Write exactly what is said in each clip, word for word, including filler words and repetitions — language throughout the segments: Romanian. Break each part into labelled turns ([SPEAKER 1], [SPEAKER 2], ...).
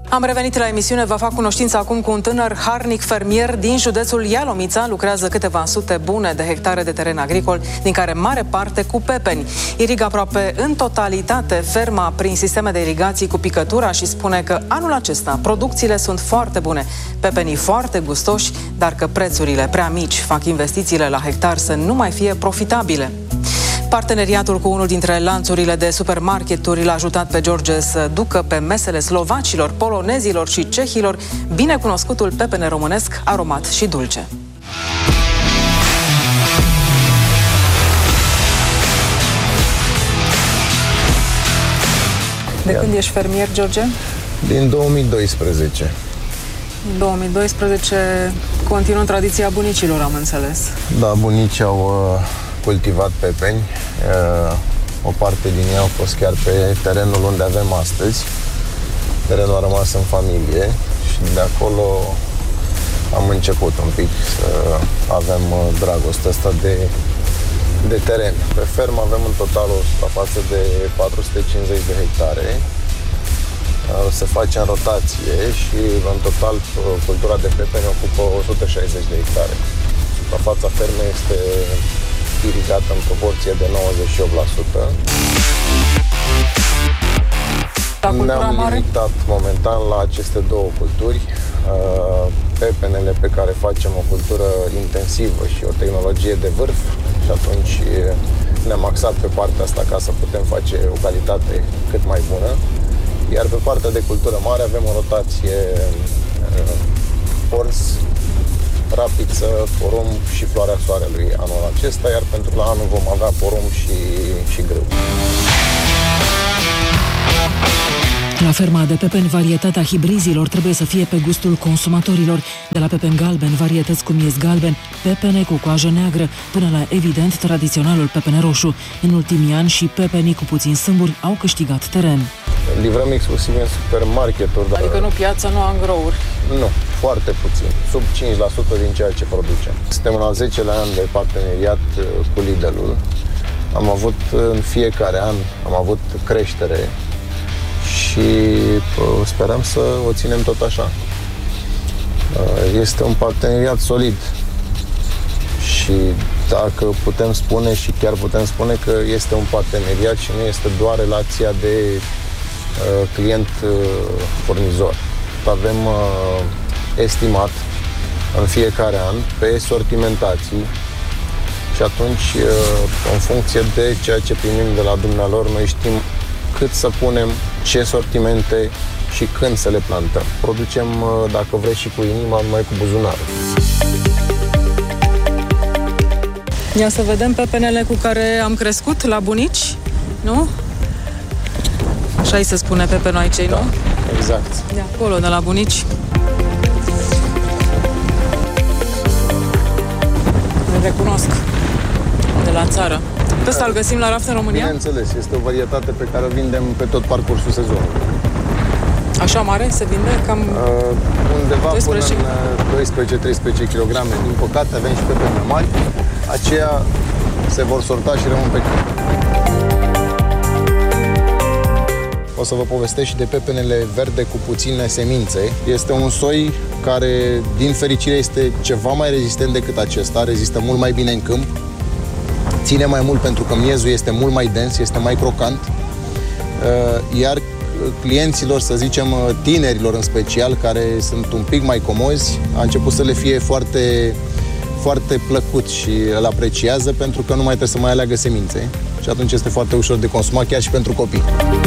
[SPEAKER 1] Am revenit la emisiune, vă fac cunoștință acum cu un tânăr harnic fermier din județul Ialomița. Lucrează câteva sute bune de hectare de teren agricol, din care mare parte cu pepeni. Irigă aproape în totalitate ferma prin sisteme de irigații cu picătura și spune că anul acesta producțiile sunt foarte bune, pepenii foarte gustoși, dar că prețurile prea mici fac investițiile la hectar să nu mai fie profitabile. Parteneriatul cu unul dintre lanțurile de supermarketuri l-a ajutat pe George să ducă pe mesele slovacilor, polonezilor și cehilor binecunoscutul pepene românesc aromat și dulce. De când ești fermier, George?
[SPEAKER 2] Din două mii doisprezece.
[SPEAKER 1] În două mii doisprezece continuă tradiția bunicilor, am înțeles.
[SPEAKER 2] Da, bunicii au uh, cultivat pepeni. Uh, o parte din ei au fost chiar pe terenul unde avem astăzi. Terenul a rămas în familie și de acolo am început un pic să avem uh, dragostea asta de, de teren. Pe fermă avem în total o suprafață de patru sute cincizeci de hectare. Se face în rotație și în total cultura de pepene ocupă o sută șaizeci de hectare. Suprafața fermei este irigată în proporție de nouăzeci și opt la sută. Ne-am limitat momentan la aceste două culturi. Pepenele pe care facem o cultură intensivă și o tehnologie de vârf și atunci ne-am axat pe partea asta ca să putem face o calitate cât mai bună. Iar pe partea de cultură mare avem o rotație ors, rapiță, porumb și floarea soarelui anul acesta, iar pentru la anul vom avea porumb și, și grâu.
[SPEAKER 3] La ferma de pepeni, varietatea hibrizilor trebuie să fie pe gustul consumatorilor. De la pepen galben, varietăți cu miez galben, pepene cu coajă neagră, până la, evident, tradiționalul pepene roșu. În ultimii ani și pepenii cu puțin sâmburi au câștigat teren.
[SPEAKER 2] Livrăm exclusiv în supermarketuri.
[SPEAKER 1] Adică
[SPEAKER 2] dar...
[SPEAKER 1] nu piața, nu angrouri?
[SPEAKER 2] Nu, foarte puțin, sub cinci la sută din ceea ce producem. Suntem în al zecelea an de parteneriat cu Lidl-ul. Am avut în fiecare an, am avut creștere și sperăm să o ținem tot așa. Este un parteneriat solid și dacă putem spune și chiar putem spune că este un parteneriat și nu este doar relația de uh, client-furnizor. Avem uh, estimat în fiecare an pe sortimentații și atunci uh, în funcție de ceea ce primim de la dumnealor, noi știm cât să punem, ce sortimente și când să le plantăm. Producem, dacă vrei, și cu inima, numai cu buzunarul.
[SPEAKER 1] Ia să vedem pepenele cu care am crescut la bunici, nu? Așa-i se spune pepenul aici,
[SPEAKER 2] da,
[SPEAKER 1] nu?
[SPEAKER 2] Exact.
[SPEAKER 1] De acolo, de la bunici. Îl recunosc. De la țară. Pe ăsta îl găsim la raft în România?
[SPEAKER 2] Bineînțeles, este o varietate pe care o vindem pe tot parcursul sezonului.
[SPEAKER 1] Așa mare se vinde? Cam
[SPEAKER 2] uh, undeva doisprezece până în doisprezece treisprezece kilograme. Din păcate avem și pepene mari. Aceia se vor sorta și rămân pe câmp. O să vă povestesc și de pepenele verde cu puține semințe. Este un soi care, din fericire, este ceva mai rezistent decât acesta. Rezistă mult mai bine în câmp. Ține mai mult pentru că miezul este mult mai dens, este mai crocant, iar clienților, să zicem tinerilor în special, care sunt un pic mai comozi, a început să le fie foarte, foarte plăcut și îl apreciază pentru că nu mai trebuie să mai aleagă semințe și atunci este foarte ușor de consumat chiar și pentru copii.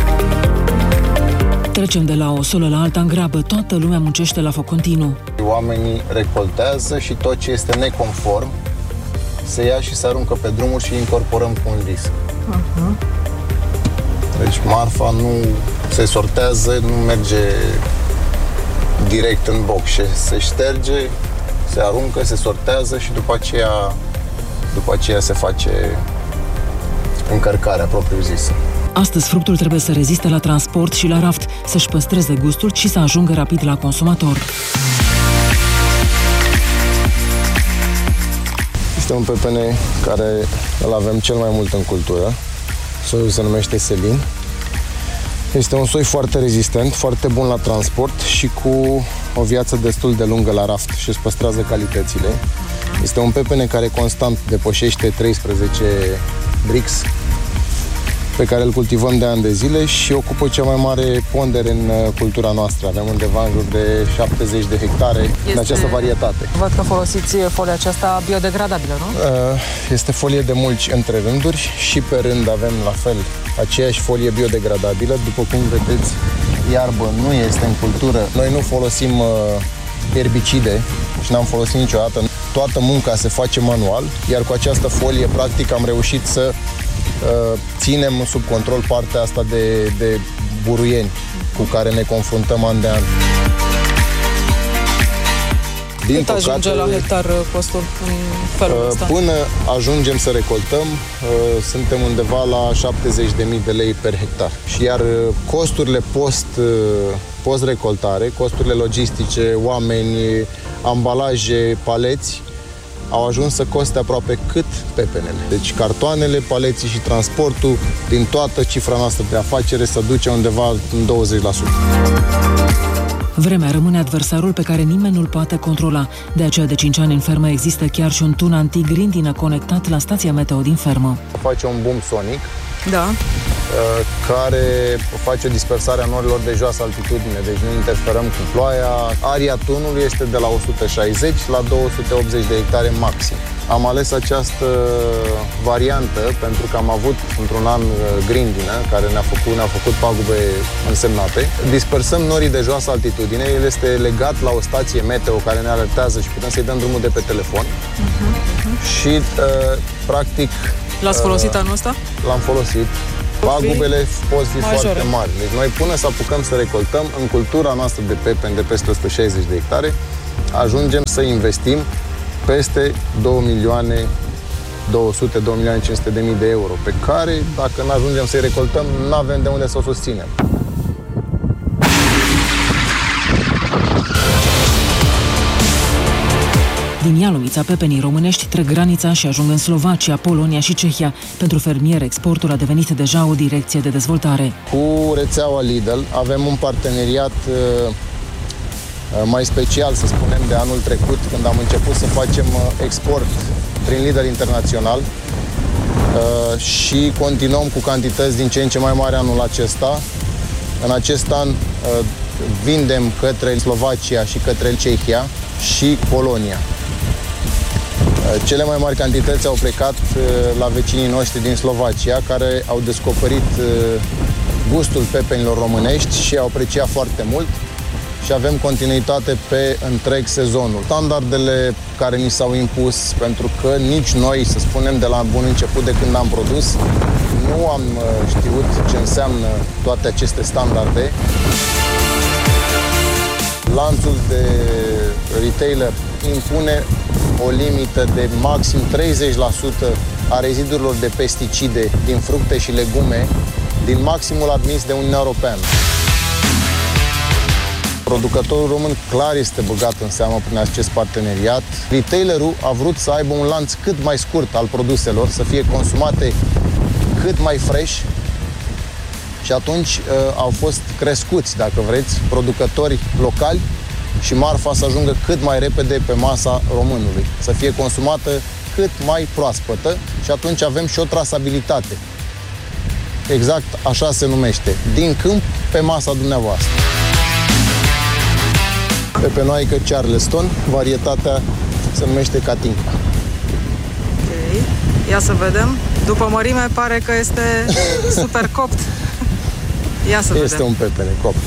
[SPEAKER 3] Trecem de la o solă la alta în grabă, toată lumea muncește la foc continuu.
[SPEAKER 2] Oamenii recoltează și tot ce este neconform se ia și se aruncă pe drumuri și incorporăm cu un disc. Uh-huh. Deci marfa nu se sortează, nu merge direct în boxe. Se șterge, se aruncă, se sortează și după aceea, după aceea se face încărcarea propriu-zisă.
[SPEAKER 3] Astăzi fructul trebuie să reziste la transport și la raft, să-și păstreze gustul și să ajungă rapid la consumator.
[SPEAKER 2] Este un pepene care îl avem cel mai mult în cultură. Soiul se numește Selin. Este un soi foarte rezistent, foarte bun la transport și cu o viață destul de lungă la raft și își păstrează calitățile. Este un pepene care constant depășește treisprezece brix, pe care îl cultivăm de ani de zile și ocupă cea mai mare pondere în cultura noastră. Avem undeva în jur de șaptezeci de hectare este... în această varietate.
[SPEAKER 1] Văd că folosiți folia aceasta biodegradabilă, nu?
[SPEAKER 2] Este folie de mulci între rânduri și pe rând avem la fel aceeași folie biodegradabilă. După cum vedeți, iarbă nu este în cultură. Noi nu folosim erbicide și n-am folosit niciodată. Toată munca se face manual, iar cu această folie, practic, am reușit să ținem sub control partea asta de, de buruieni cu care ne confruntăm an de an.
[SPEAKER 1] Din Cât păcate, ajunge la hectar costul în felul ăsta?
[SPEAKER 2] Până ajungem să recoltăm, suntem undeva la șaptezeci de mii de lei per hectar. Și iar costurile post, post-recoltare, costurile logistice, oameni, ambalaje, paleți, au ajuns să coste aproape cât pepenele. Deci cartoanele, paleții și transportul, din toată cifra noastră de afacere, se duce undeva în douăzeci la sută.
[SPEAKER 3] Vremea rămâne adversarul pe care nimeni nu-l poate controla. De aceea, de cinci ani în fermă există chiar și un tun antigrindină conectat la stația meteo din fermă.
[SPEAKER 2] Face un boom sonic,
[SPEAKER 1] da.
[SPEAKER 2] care face o dispersare a norilor de joasă altitudine, deci nu interferăm cu ploaia. Aria tunului este de la o sută șaizeci la două sute optzeci de hectare maxim. Am ales această variantă pentru că am avut într-un an grindină care ne-a făcut, ne-a făcut pagube însemnate. Dispersăm norii de joasă altitudine, el este legat la o stație meteo care ne alertează și putem să-i dăm drumul de pe telefon. Uh-huh, uh-huh. Și, uh, practic...
[SPEAKER 1] L-ați folosit uh, anul ăsta?
[SPEAKER 2] L-am folosit. Pagubele pot fi
[SPEAKER 1] majore.
[SPEAKER 2] Foarte mari. Deci noi până să apucăm să recoltăm în cultura noastră de pepeni de peste o sută șaizeci de hectare, ajungem să investim peste două milioane două sute, două milioane cinci sute de mii de euro, pe care, dacă nu ajungem să-i recoltăm, nu avem de unde să o susținem.
[SPEAKER 3] Din Ialomița, pepenii românești trec granița și ajung în Slovacia, Polonia și Cehia. Pentru fermieri, exportul a devenit deja o direcție de dezvoltare.
[SPEAKER 2] Cu rețeaua Lidl avem un parteneriat uh, mai special, să spunem, de anul trecut, când am început să facem export prin Lidl internațional uh, și continuăm cu cantități din ce în ce mai mari anul acesta. În acest an uh, vindem către Slovacia și către Cehia și Polonia. Cele mai mari cantități au plecat la vecinii noștri din Slovacia, care au descoperit gustul pepenilor românești și au apreciat foarte mult și avem continuitate pe întreg sezonul. Standardele care ni s-au impus, pentru că nici noi, să spunem, de la bun început de când am produs, nu am știut ce înseamnă toate aceste standarde. Lanțul de retailer impune o limită de maxim treizeci la sută a rezidurilor de pesticide din fructe și legume din maximul admis de Uniunea Europeană. Producătorul român clar este băgat în seamă prin acest parteneriat. Retailerul a vrut să aibă un lanț cât mai scurt al produselor, să fie consumate cât mai fresh și atunci uh, au fost crescuți, dacă vreți, producători locali și marfa să ajungă cât mai repede pe masa românului, să fie consumată cât mai proaspătă și atunci avem și o trasabilitate. Exact așa se numește, din câmp pe masa dumneavoastră. Pepenoaică Charleston, varietatea se numește Katinka.
[SPEAKER 1] Ok, ia să vedem. După mărime pare că este super copt. Ia să
[SPEAKER 2] este
[SPEAKER 1] vedem.
[SPEAKER 2] un pepene copt.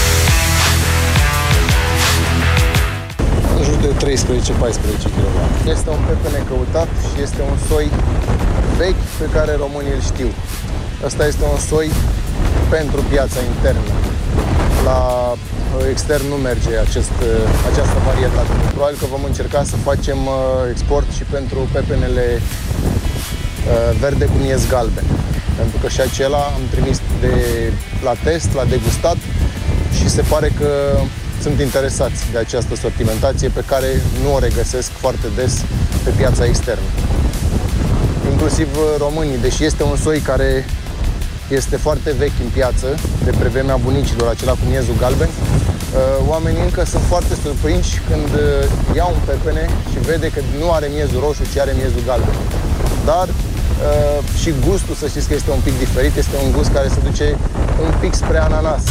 [SPEAKER 2] În jur de treisprezece paisprezece kilograme. Este un pepene căutat și este un soi vechi pe care românii îl știu. Ăsta este un soi pentru piața internă. La extern nu merge acest, această varietate. Probabil că vom încerca să facem export și pentru pepenele verde cu miez galben. Pentru că și acela am trimis de, la test, la degustat și se pare că sunt interesați de această sortimentație pe care nu o regăsesc foarte des pe piața externă. Inclusiv românii, deși este un soi care este foarte vechi în piață, de pe vremea bunicilor, acela cu miezul galben. Oamenii încă sunt foarte surprinși când iau un pepene și vede că nu are miezul roșu, ci are miezul galben. Dar și gustul, să știți că este un pic diferit, este un gust care se duce un pic spre ananas.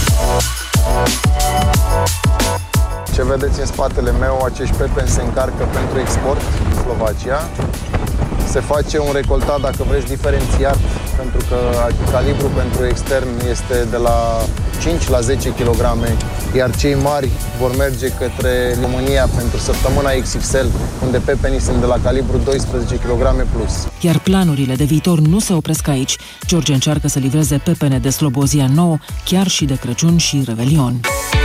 [SPEAKER 2] Ce vedeți în spatele meu, acești pepeni se încarcă pentru export în Slovacia. Se face un recoltat, dacă vreți, diferențiat, pentru că calibru pentru extern este de la cinci la zece kilograme, iar cei mari vor merge către România pentru săptămâna X X L, unde pepenii sunt de la calibru doisprezece kilograme plus.
[SPEAKER 3] Iar planurile de viitor nu se opresc aici. George încearcă să livreze pepene de Slobozia nouă, chiar și de Crăciun și Revelion.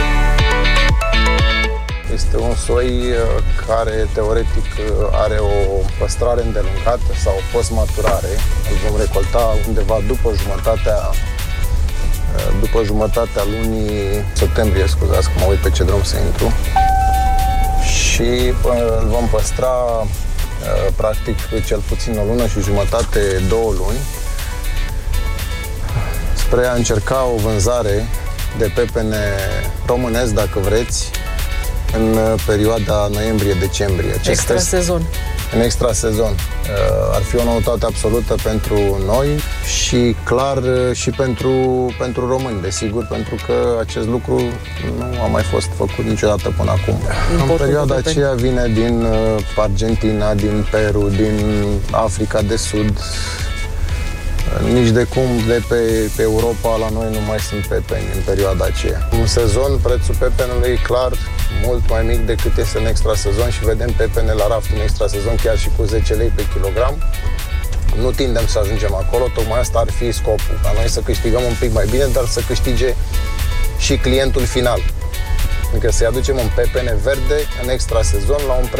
[SPEAKER 2] Este un soi care, teoretic, are o păstrare îndelungată sau o post-maturare. Îl vom recolta undeva după jumătatea, după jumătatea lunii septembrie, scuzați că mă uit pe ce drum să intru. Și îl vom păstra, practic, cel puțin o lună și jumătate, două luni, spre a încerca o vânzare de pepene românesc, dacă vreți, în perioada noiembrie-decembrie.
[SPEAKER 1] Extra sezon.
[SPEAKER 2] În extra sezon. Ar fi o noutate absolută pentru noi și clar și pentru, pentru români, desigur, pentru că acest lucru nu a mai fost făcut niciodată până acum. Importul în perioada aceea vine din Argentina, din Peru, din Africa de Sud. Nici de cum de pe, pe Europa la noi nu mai sunt pepeni în perioada aceea. În sezon, prețul pepenului e clar mult mai mic decât este în extra sezon și vedem pepene la raft în extra sezon chiar și cu zece lei pe kilogram. Nu tindem să ajungem acolo, tocmai asta ar fi scopul, ca noi să câștigăm un pic mai bine, dar să câștige și clientul final. Adică să-i aducem un pepene verde în extra sezon la un preț